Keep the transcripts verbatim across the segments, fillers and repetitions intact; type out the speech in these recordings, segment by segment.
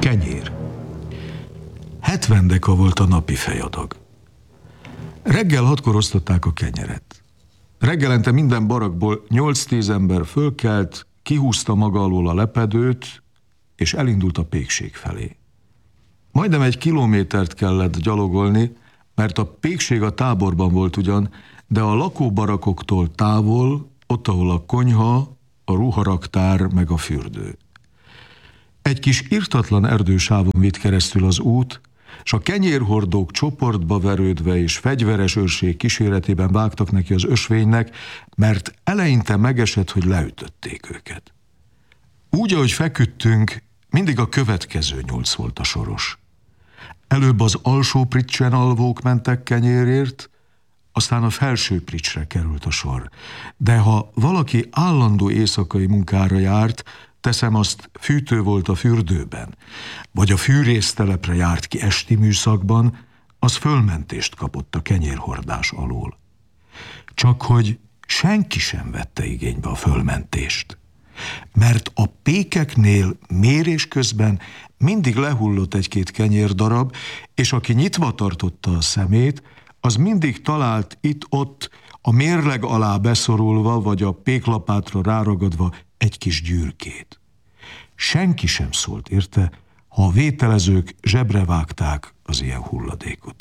Kenyér. hetven deka volt a napi fejadag. Reggel hatkor osztották a kenyeret. Reggelente minden barakból nyolc-tíz ember fölkelt, kihúzta maga alól a lepedőt, és elindult a pékség felé. Majdnem egy kilométert kellett gyalogolni, mert a pékség a táborban volt ugyan, de a lakóbarakoktól távol, ott, ahol a konyha, a ruharaktár meg a fürdő. Egy kis irtatlan erdősávon vitt keresztül az út, s a kenyérhordók csoportba verődve és fegyveres őrség kíséretében vágtak neki az ösvénynek, mert eleinte megesett, hogy leütötték őket. Úgy, ahogy feküdtünk, mindig a következő nyolc volt a soros. Előbb az alsó pricsen alvók mentek kenyérért, aztán a felső pricsre került a sor. De ha valaki állandó éjszakai munkára járt, teszem azt, fűtő volt a fürdőben, vagy a fűrésztelepre járt ki esti műszakban, az fölmentést kapott a kenyérhordás alól. Csak hogy senki sem vette igénybe a fölmentést, mert a pékeknél mérés közben mindig lehullott egy-két kenyérdarab, és aki nyitva tartotta a szemét, az mindig talált itt-ott a mérleg alá beszorulva, vagy a péklapátra ráragadva egy kis gyűrkét. Senki sem szólt érte, ha a vételezők zsebre vágták az ilyen hulladékot.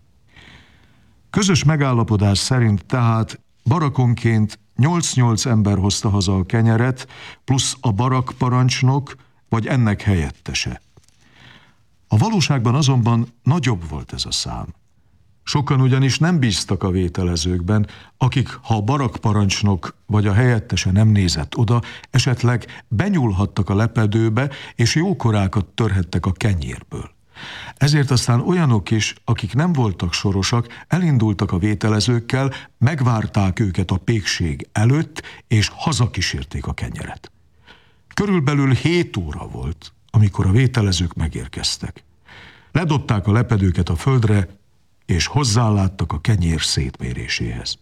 Közös megállapodás szerint tehát barakonként nyolc-nyolc ember hozta haza a kenyeret, plusz a barakparancsnok, vagy ennek helyettese. A valóságban azonban nagyobb volt ez a szám. Sokan ugyanis nem bíztak a vételezőkben, akik, ha a barakparancsnok vagy a helyettese nem nézett oda, esetleg benyúlhattak a lepedőbe, és jókorákat törhettek a kenyérből. Ezért aztán olyanok is, akik nem voltak sorosak, elindultak a vételezőkkel, megvárták őket a pékség előtt, és hazakísérték a kenyeret. Körülbelül hét óra volt, amikor a vételezők megérkeztek. Ledobták a lepedőket a földre, és hozzáláttak a kenyér szétméréséhez.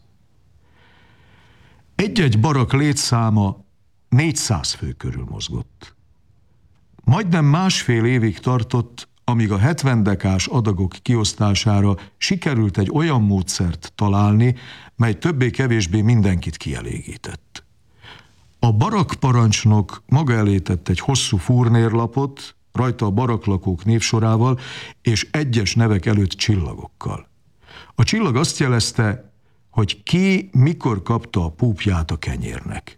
Egy-egy barak létszáma négyszáz fő körül mozgott. Majdnem másfél évig tartott, amíg a hetven dekás adagok kiosztására sikerült egy olyan módszert találni, mely többé-kevésbé mindenkit kielégített. A barakparancsnok maga elé tett egy hosszú furnérlapot, rajta a baraklakók névsorával és egyes nevek előtt csillagokkal. A csillag azt jelezte, hogy ki mikor kapta a púpját a kenyérnek.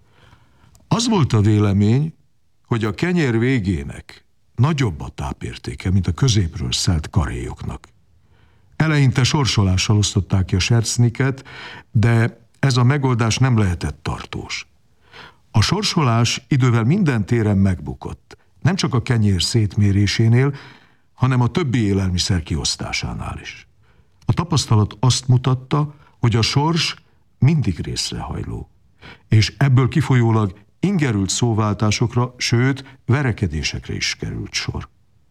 Az volt a vélemény, hogy a kenyér végének nagyobb a tápértéke, mint a középről szelt karéjoknak. Eleinte sorsolással osztották ki a sercniket, de ez a megoldás nem lehetett tartós. A sorsolás idővel minden téren megbukott, nem csak a kenyér szétmérésénél, hanem a többi élelmiszer kiosztásánál is. A tapasztalat azt mutatta, hogy a sors mindig részrehajló, és ebből kifolyólag ingerült szóváltásokra, sőt, verekedésekre is került sor.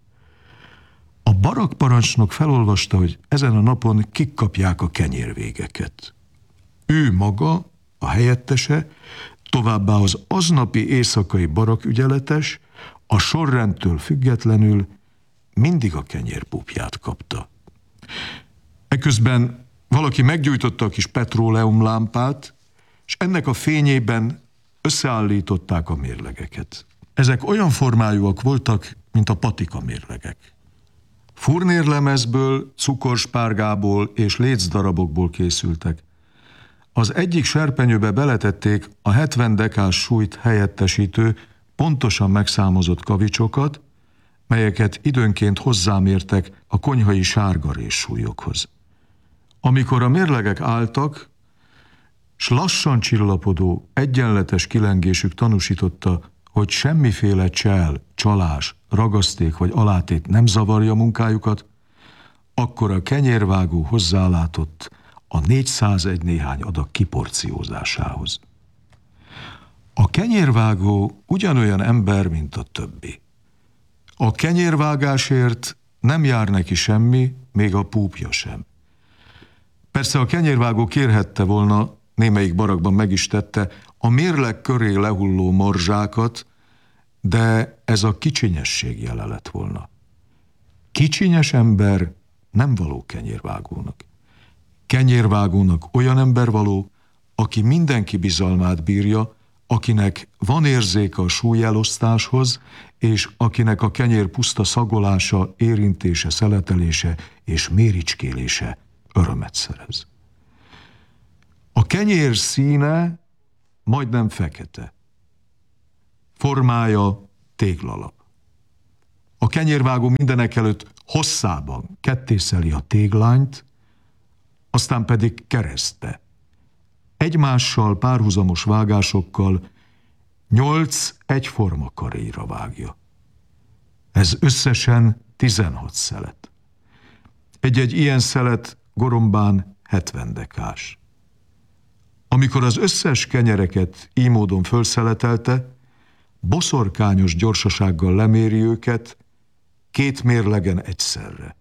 A barakparancsnok felolvasta, hogy ezen a napon kik kapják a kenyérvégeket. Ő maga, a helyettese, továbbá az aznapi éjszakai barakügyeletes, a sorrendtől függetlenül mindig a kenyérpúpját kapta. Eközben valaki meggyújtotta a kis petróleumlámpát, és ennek a fényében összeállították a mérlegeket. Ezek olyan formájúak voltak, mint a patika mérlegek. Furnérlemezből, cukorspárgából és lécdarabokból készültek. Az egyik serpenyőbe beletették a hetven dekás súlyt helyettesítő, pontosan megszámozott kavicsokat, melyeket időnként hozzámértek a konyhai sárgarés súlyokhoz. Amikor a mérlegek álltak, s lassan csillapodó, egyenletes kilengésük tanúsította, hogy semmiféle csel, csalás, ragaszték vagy alátét nem zavarja munkájukat, akkor a kenyérvágó hozzálátott a négyszázegy néhány adag kiporciózásához. A kenyérvágó ugyanolyan ember, mint a többi. A kenyérvágásért nem jár neki semmi, még a púpja sem. Persze a kenyérvágó kérhette volna, némelyik barakban meg is tette, a mérleg köré lehulló morzsákat, de ez a kicsinyesség jele lett volna. Kicsinyes ember nem való kenyérvágónak. Kenyérvágónak olyan ember való, aki mindenki bizalmát bírja, akinek van érzéke a súlyelosztáshoz, és akinek a kenyér puszta szagolása, érintése, szeletelése és méricskélése örömet szerez. A kenyér színe majdnem fekete. Formája téglalap. A kenyérvágó mindenekelőtt hosszában kettészeli a téglányt, aztán pedig keresztbe. Egymással párhuzamos vágásokkal nyolc egyforma karéra vágja. Ez összesen tizenhat szelet. Egy-egy ilyen szelet gorombán hetven dekás. Amikor az összes kenyereket így módon fölszeletelte, boszorkányos gyorsasággal leméri őket két mérlegen egyszerre.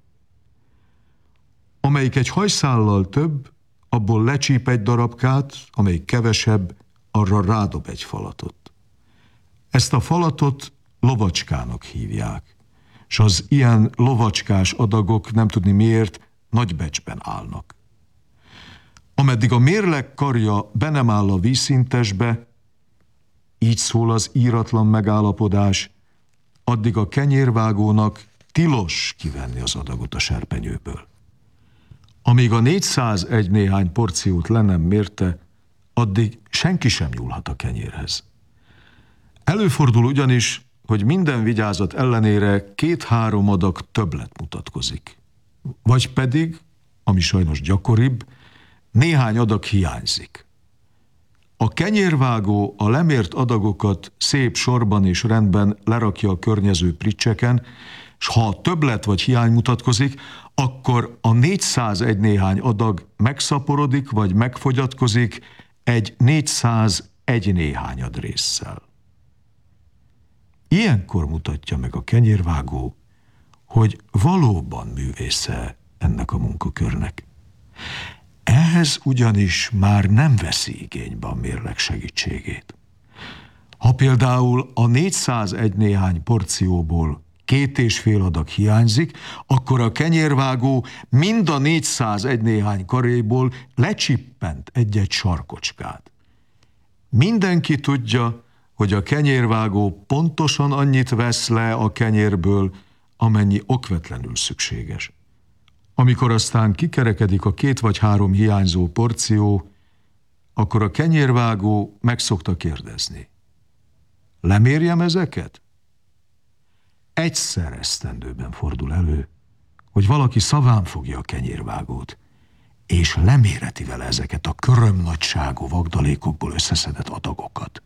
Amelyik egy hajszállal több, abból lecsíp egy darabkát, amelyik kevesebb, arra rádob egy falatot. Ezt a falatot lovacskának hívják, és az ilyen lovacskás adagok, nem tudni miért, nagy becsben állnak. Ameddig a mérleg karja be nem áll a vízszintesbe, így szól az íratlan megállapodás, addig a kenyérvágónak tilos kivenni az adagot a serpenyőből. Amíg a négyszázegy néhány porciót le nem mérte, addig senki sem nyúlhat a kenyérhez. Előfordul ugyanis, hogy minden vigyázat ellenére két-három adag többlet mutatkozik. Vagy pedig, ami sajnos gyakoribb, néhány adag hiányzik. A kenyérvágó a lemért adagokat szép sorban és rendben lerakja a környező pricseken, és ha többlet vagy hiány mutatkozik, akkor a négyszázegy néhány adag megszaporodik vagy megfogyatkozik egy négyszázegy néhányad résszel. Ilyenkor mutatja meg a kenyérvágó, hogy valóban művésze ennek a munkakörnek. Ehhez ugyanis már nem veszi igénybe a mérleg segítségét. Ha például a négyszázegy néhány porcióból két és fél adag hiányzik, akkor a kenyérvágó mind a négyszázegy néhány karéból lecsippent egy-egy sarkocskát. Mindenki tudja, hogy a kenyérvágó pontosan annyit vesz le a kenyérből, amennyi okvetlenül szükséges. Amikor aztán kikerekedik a két vagy három hiányzó porció, akkor a kenyérvágó meg szokta kérdezni. Lemérjem ezeket? Egyszer esztendőben fordul elő, hogy valaki szaván fogja a kenyérvágót, és leméreti vele ezeket a körömnagyságú vagdalékokból összeszedett adagokat.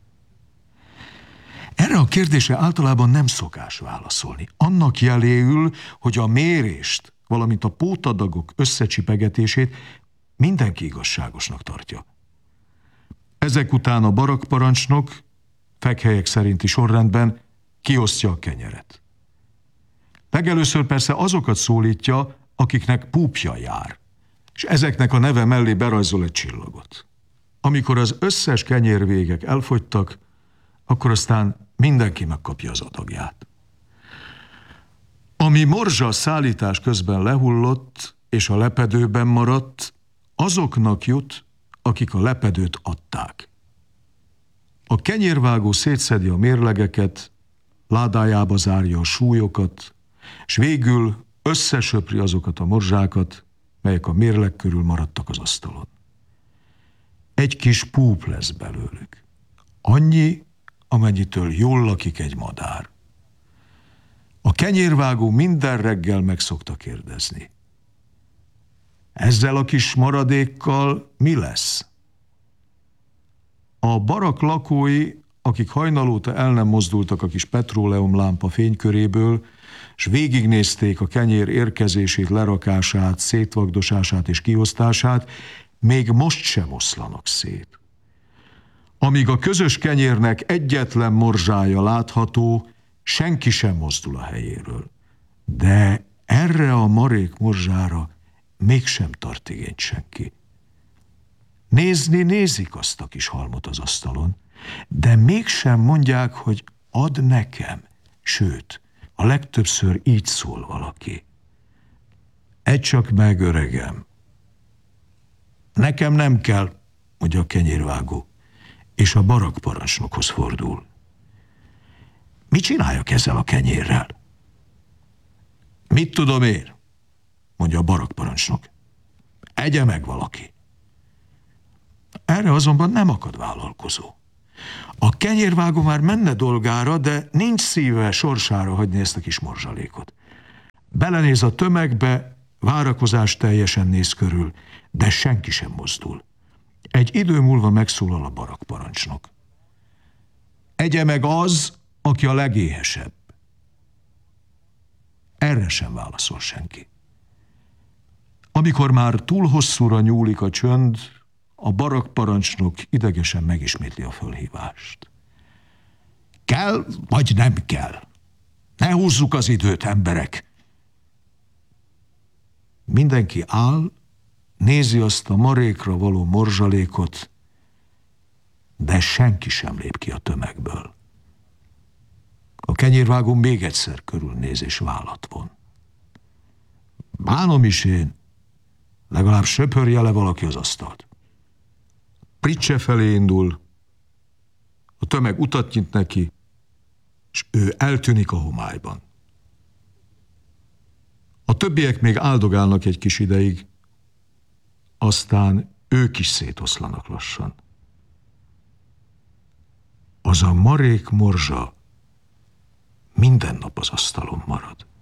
Erre a kérdésre általában nem szokás válaszolni. Annak jeléül, hogy a mérést, valamint a pótadagok összecsipegetését mindenki igazságosnak tartja. Ezek után a barakparancsnok fekhelyek szerinti sorrendben kiosztja a kenyeret. Legelőször persze azokat szólítja, akiknek púpja jár, és ezeknek a neve mellé berajzol egy csillagot. Amikor az összes kenyérvégek elfogytak, akkor aztán mindenki megkapja az adagját. Ami morzsa szállítás közben lehullott, és a lepedőben maradt, azoknak jut, akik a lepedőt adták. A kenyérvágó szétszedi a mérlegeket, ládájába zárja a súlyokat, és végül összesöpri azokat a morzsákat, melyek a mérleg körül maradtak az asztalon. Egy kis púp lesz belőlük. Annyi, amennyitől jól lakik egy madár. A kenyérvágó minden reggel meg szokta kérdezni. Ezzel a kis maradékkal mi lesz? A barak lakói, akik hajnalóta el nem mozdultak a kis petróleumlámpa fényköréből, s végignézték a kenyér érkezését, lerakását, szétvagdosását és kiosztását, még most sem oszlanak szét. Amíg a közös kenyérnek egyetlen morzsája látható, senki sem mozdul a helyéről. De erre a marék morzsára mégsem tart igényt senki. Nézni nézik azt a kis halmot az asztalon, de mégsem mondják, hogy add nekem, Sőt, a legtöbbször így szól valaki. Edd csak meg, öregem. Nekem nem kell, mondja a kenyérvágó, és a barakparancsnokhoz fordul. Mit csináljak ezzel a kenyérrel? Mit tudom én? Mondja a barakparancsnok. Egye meg valaki. Erre azonban nem akad vállalkozó. A kenyérvágó már menne dolgára, de nincs szíve sorsára hagyni ezt a kis morzsalékot. Belenéz a tömegbe, várakozás teljesen néz körül, de senki sem mozdul. Egy idő múlva megszólal a barakparancsnok. Egye meg az, aki a legéhesebb. Erre sem válaszol senki. Amikor már túl hosszúra nyúlik a csönd, a barakparancsnok idegesen megismétli a fölhívást. Kell, vagy nem kell? Ne húzzuk az időt, emberek! Mindenki áll, nézi azt a marékra való morzsalékot, de senki sem lép ki a tömegből. A kenyérvágó még egyszer körülnéz és vállat von. Bánom is én, legalább söpörje le valaki az asztalt. Pricse felé indul, a tömeg utat nyit neki, és ő eltűnik a homályban. A többiek még áldogálnak egy kis ideig, aztán ők is szétoszlanak lassan. Az a marék morzsa minden nap az asztalon marad.